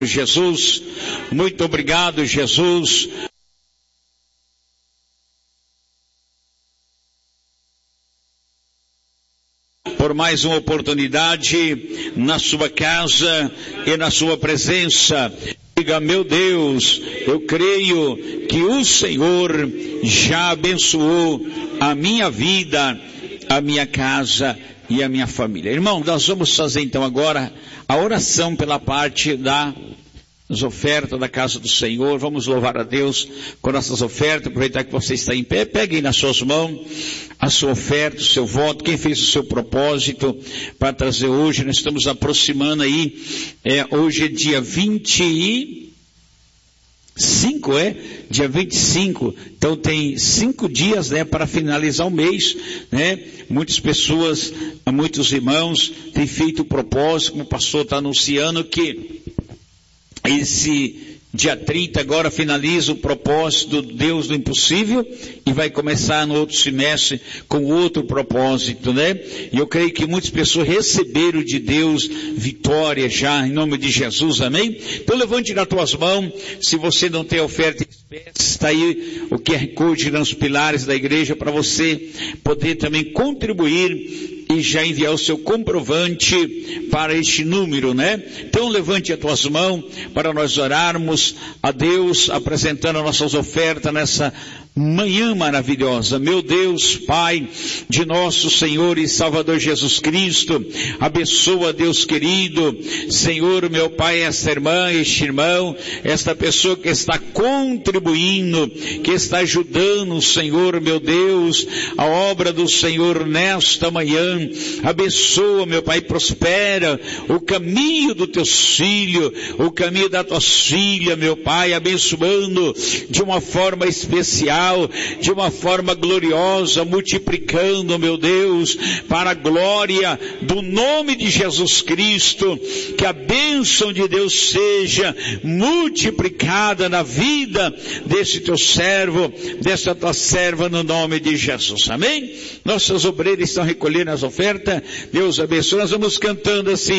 Jesus, muito obrigado, Jesus. Por mais uma oportunidade na sua casa e na sua presença. Diga, meu Deus, eu creio que o Senhor já abençoou a minha vida, a minha casa e a minha família. Irmão, nós vamos fazer então agora a oração pela parte das ofertas da casa do Senhor. Vamos louvar a Deus com nossas ofertas. Aproveitar que você está em pé, pegue aí nas suas mãos a sua oferta, o seu voto, quem fez o seu propósito para trazer hoje. Nós estamos aproximando aí, hoje é dia 25, dia 25, então tem 5 dias, para finalizar o mês, muitas pessoas, muitos irmãos têm feito o propósito, como o pastor está anunciando que esse dia 30 agora finaliza o propósito do Deus do impossível e vai começar no outro semestre com outro propósito, E eu creio que muitas pessoas receberam de Deus vitória já, em nome de Jesus, amém? Então levante nas tuas mãos, se você não tem oferta, está aí o QR Code nos pilares da igreja para você poder também contribuir e já enviar o seu comprovante para este número, Então levante as tuas mãos para nós orarmos a Deus, apresentando as nossas ofertas nessa manhã maravilhosa. Meu Deus, Pai de nosso Senhor e Salvador Jesus Cristo, abençoa, Deus querido, Senhor, meu Pai, esta irmã, este irmão, esta pessoa que está contribuindo, que está ajudando, Senhor, meu Deus, a obra do Senhor nesta manhã. Abençoa, meu Pai, prospera o caminho dos teus filhos, o caminho das tuas filhas, meu Pai, abençoando de uma forma especial, de uma forma gloriosa, multiplicando, meu Deus, para a glória do nome de Jesus Cristo, que a bênção de Deus seja multiplicada na vida desse teu servo, dessa tua serva, no nome de Jesus, amém? Nossos obreiros estão recolhendo as ofertas, Deus abençoe. Nós vamos cantando assim.